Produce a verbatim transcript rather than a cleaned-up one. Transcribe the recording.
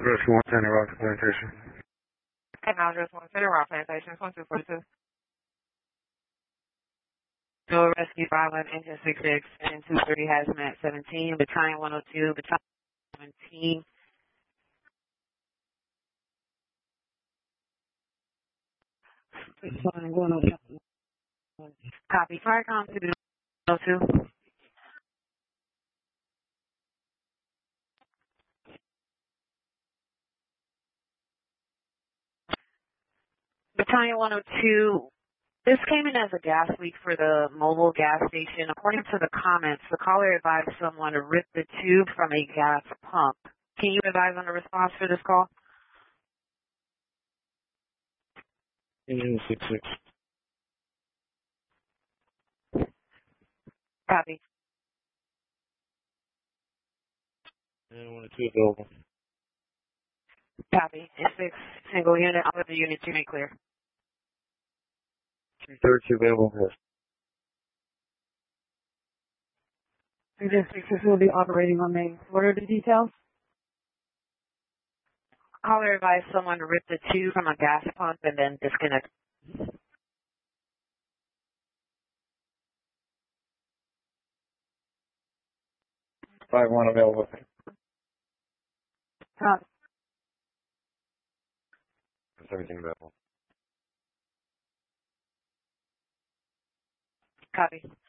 Rescue one ten, Rock Plantation. Hey, Miles Rescue one ten, Rock Plantation, one two four two. No Rescue five one, Engine six six, and two thirty Hazmat seventeen, Battalion one oh two, Battalion seventeen. Copy. Firecom to the one oh two. Battalion one oh two, this came in as a gas leak for the mobile gas station. According to the comments, the caller advised someone to rip the tube from a gas pump. Can you advise on the response for this call? Engine six six. Copy. And one oh two available. Copy. N six, single unit, all of the units you make clear. two thirty available. Yes. Engine six six will be operating on main. What are the details? Caller advised someone to rip the tube from a gas pump and then disconnect. five one available. Copy. That's everything available. Copy.